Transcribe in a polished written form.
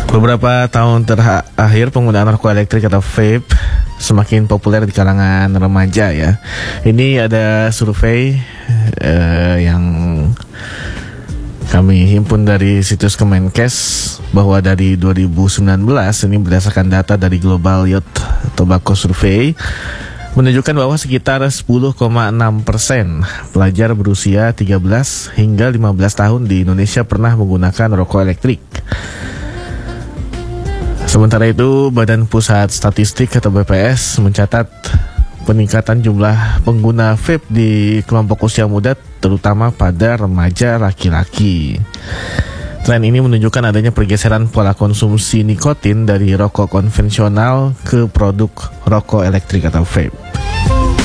Beberapa tahun terakhir penggunaan rokok elektrik atau vape semakin populer di kalangan remaja ya. Ini ada survei yang kami himpun dari situs Kemenkes bahwa dari 2019 ini berdasarkan data dari Global Youth Tobacco Survey menunjukkan bahwa sekitar 10,6% pelajar berusia 13 hingga 15 tahun di Indonesia pernah menggunakan rokok elektrik. Sementara itu, Badan Pusat Statistik atau BPS mencatat peningkatan jumlah pengguna vape di kelompok usia muda, terutama pada remaja laki-laki. Tren ini menunjukkan adanya pergeseran pola konsumsi nikotin dari rokok konvensional ke produk rokok elektrik atau vape.